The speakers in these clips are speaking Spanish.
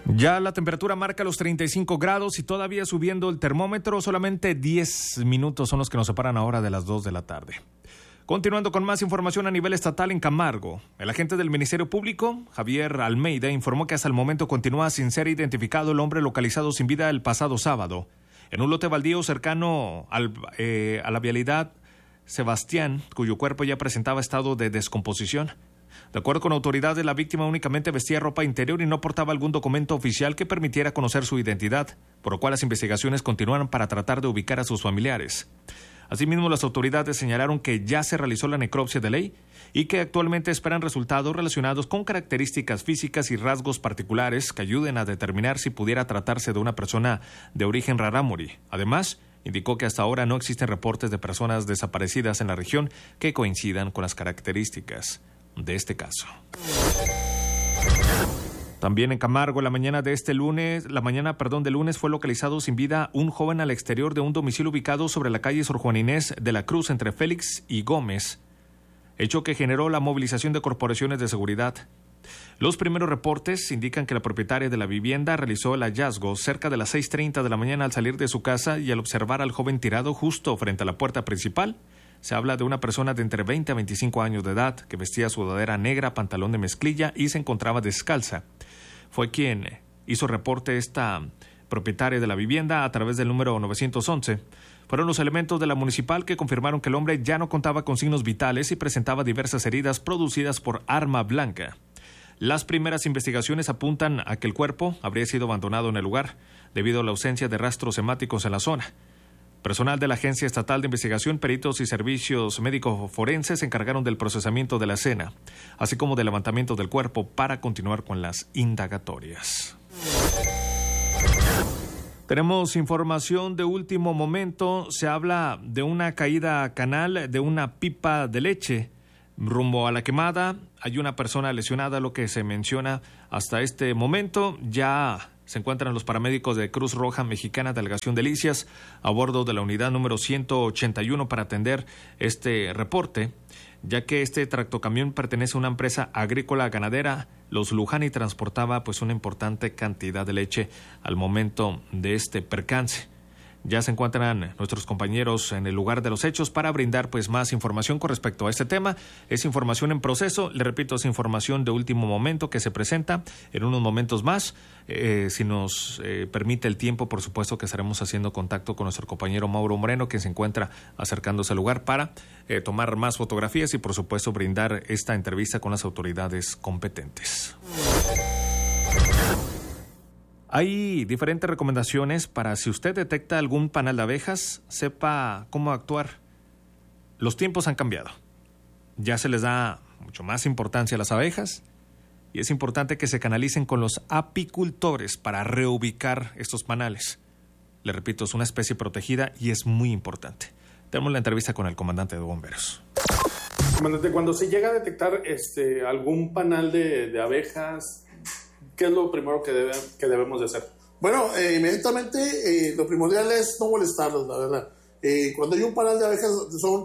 Ya la temperatura marca los 35 grados y todavía subiendo el termómetro. Solamente 10 minutos son los que nos separan ahora de las 2 de la tarde. Continuando con más información a nivel estatal en Camargo, el agente del Ministerio Público, Javier Almeida, informó que hasta el momento continúa sin ser identificado el hombre localizado sin vida el pasado sábado en un lote baldío cercano a la vialidad Sebastián, cuyo cuerpo ya presentaba estado de descomposición. De acuerdo con autoridades, la víctima únicamente vestía ropa interior y no portaba algún documento oficial que permitiera conocer su identidad, por lo cual las investigaciones continúan para tratar de ubicar a sus familiares. Asimismo, las autoridades señalaron que ya se realizó la necropsia de ley y que actualmente esperan resultados relacionados con características físicas y rasgos particulares que ayuden a determinar si pudiera tratarse de una persona de origen rarámuri. Además, indicó que hasta ahora no existen reportes de personas desaparecidas en la región que coincidan con las características de este caso. También en Camargo, la mañana de lunes fue localizado sin vida un joven al exterior de un domicilio ubicado sobre la calle Sor Juana Inés de la Cruz entre Félix y Gómez, hecho que generó la movilización de corporaciones de seguridad. Los primeros reportes indican que la propietaria de la vivienda realizó el hallazgo cerca de las 6:30 de la mañana al salir de su casa y al observar al joven tirado justo frente a la puerta principal. Se habla de una persona de entre 20 a 25 años de edad que vestía sudadera negra, pantalón de mezclilla y se encontraba descalza. Fue quien hizo reporte esta propietaria de la vivienda a través del número 911. Fueron los elementos de la municipal que confirmaron que el hombre ya no contaba con signos vitales y presentaba diversas heridas producidas por arma blanca. Las primeras investigaciones apuntan a que el cuerpo habría sido abandonado en el lugar debido a la ausencia de rastros hemáticos en la zona. Personal de la Agencia Estatal de Investigación, peritos y servicios médicos forenses se encargaron del procesamiento de la escena, así como del levantamiento del cuerpo para continuar con las indagatorias. Tenemos información de último momento. Se habla de una caída a canal de una pipa de leche rumbo a La Quemada. Hay una persona lesionada, lo que se menciona hasta este momento. Ya se encuentran los paramédicos de Cruz Roja Mexicana, Delegación Delicias, a bordo de la unidad número 181 para atender este reporte, ya que este tractocamión pertenece a una empresa agrícola ganadera, Los Luján, y transportaba pues una importante cantidad de leche al momento de este percance. Ya se encuentran nuestros compañeros en el lugar de los hechos para brindar pues más información con respecto a este tema. Es información en proceso, le repito, es información de último momento que se presenta en unos momentos más. Si nos permite el tiempo, por supuesto que estaremos haciendo contacto con nuestro compañero Mauro Moreno, que se encuentra acercándose al lugar para tomar más fotografías y por supuesto brindar esta entrevista con las autoridades competentes. Hay diferentes recomendaciones para si usted detecta algún panal de abejas, sepa cómo actuar. Los tiempos han cambiado. Ya se les da mucho más importancia a las abejas y es importante que se canalicen con los apicultores para reubicar estos panales. Le repito, es una especie protegida y es muy importante. Tenemos la entrevista con el comandante de bomberos. Comandante, cuando se llega a detectar algún panal de abejas, ¿qué es lo primero que debemos de hacer? Bueno, inmediatamente lo primordial es no molestarlos, la verdad. Cuando hay un panal de abejas,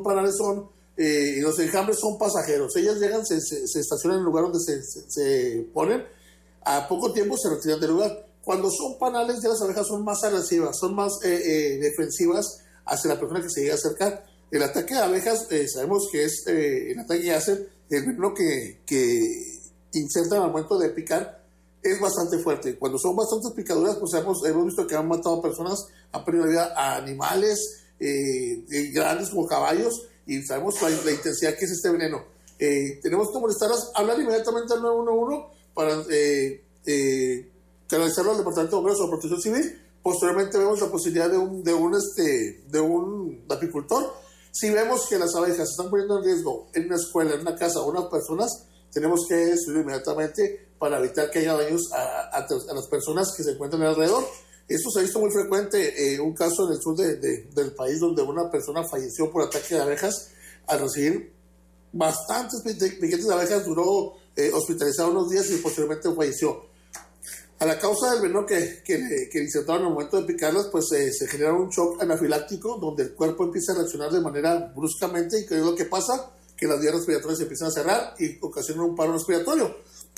y los enjambres son pasajeros. Ellas llegan, se estacionan en el lugar donde se ponen, a poco tiempo se retiran del lugar. Cuando son panales, ya las abejas son más agresivas, son más defensivas hacia la persona que se llega a acercar. El ataque de abejas, sabemos que es el ataque que hacen, el veneno que insertan al momento de picar, es bastante fuerte. Cuando son bastantes picaduras, pues hemos visto que han matado a personas, han perdido la vida a animales grandes como caballos, y sabemos la intensidad que es este veneno. Tenemos que molestarlas, hablar inmediatamente al 911 para canalizarlo al Departamento de Bomberos o Protección Civil. Posteriormente vemos la posibilidad de un apicultor. Si vemos que las abejas se están poniendo en riesgo en una escuela, en una casa o unas personas, tenemos que destruirlo inmediatamente para evitar que haya daños a las personas que se encuentran alrededor. Esto se ha visto muy frecuente, un caso en el sur del país donde una persona falleció por ataque de abejas al recibir bastantes piquetes de abejas, duró hospitalizado unos días y posteriormente falleció. A la causa del veneno que le insertaron al momento de picarlas, pues se genera un shock anafiláctico donde el cuerpo empieza a reaccionar de manera bruscamente, y ¿qué es lo que pasa? Que las vías respiratorias se empiezan a cerrar y ocasionan un paro respiratorio.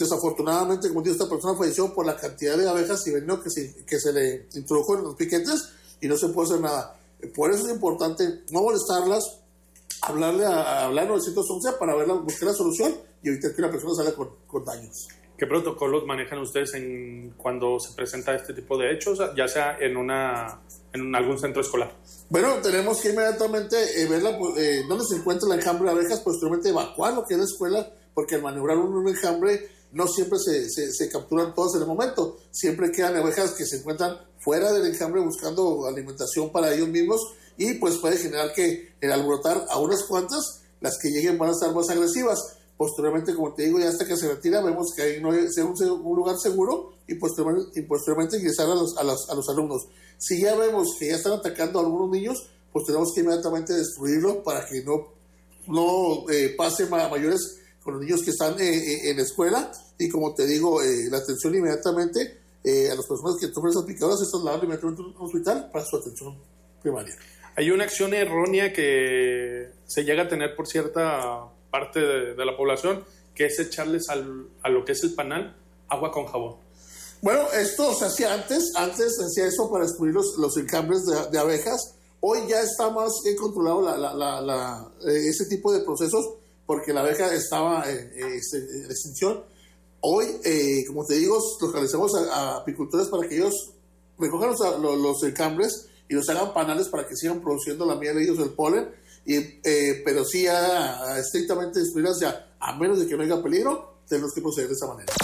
desafortunadamente, como digo, esta persona falleció por la cantidad de abejas y veneno que se le introdujo en los piquetes y no se puede hacer nada. Por eso es importante no molestarlas, hablar al 911 para buscar la solución y evitar que una persona salga con daños. ¿Qué protocolos manejan ustedes cuando se presenta este tipo de hechos, ya sea en algún centro escolar? Bueno, tenemos que inmediatamente ver dónde se encuentra el enjambre de abejas, posteriormente evacuar lo que es la escuela, porque al maniobrar un enjambre no siempre se capturan todas en el momento. Siempre quedan abejas que se encuentran fuera del enjambre buscando alimentación para ellos mismos y pues puede generar que al alborotar a unas cuantas, las que lleguen van a estar más agresivas. Posteriormente, como te digo, ya hasta que se retira, vemos que ahí no hay un lugar seguro y posteriormente ingresar a los alumnos. Si ya vemos que ya están atacando a algunos niños, pues tenemos que inmediatamente destruirlo para que no pase mayores con los niños que están en la escuela. Y como te digo, la atención inmediatamente a las personas que toman esas picadoras es trasladarlo inmediatamente a un hospital para su atención primaria. Hay una acción errónea que se llega a tener por cierta parte de la población, que es echarles a lo que es el panal agua con jabón. Bueno, esto se hacía antes se hacía eso para excluir los enjambres de abejas. Hoy ya está más controlado ese tipo de procesos porque la abeja estaba en extinción. Hoy, como te digo, localizamos a apicultores para que ellos recojan los enjambres y los hagan panales para que sigan produciendo la miel de ellos, el polen. Pero sí, estrictamente destruirlas ya, a menos de que no haya peligro, tenemos que proceder de esa manera.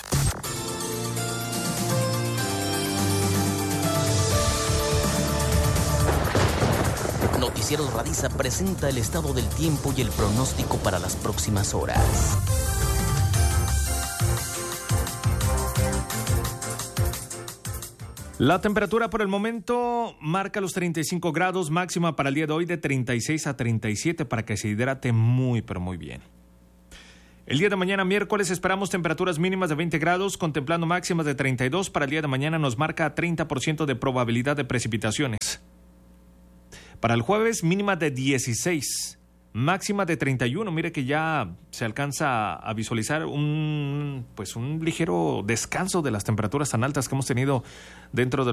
Noticieros Radisa presenta el estado del tiempo y el pronóstico para las próximas horas. La temperatura por el momento marca los 35 grados, máxima para el día de hoy de 36 a 37 para que se hidrate muy, pero muy bien. El día de mañana, miércoles, esperamos temperaturas mínimas de 20 grados, contemplando máximas de 32. Para el día de mañana nos marca 30% de probabilidad de precipitaciones. Para el jueves, mínima de 16, máxima de 31. Mire que ya se alcanza a visualizar un ligero descanso de las temperaturas tan altas que hemos tenido dentro de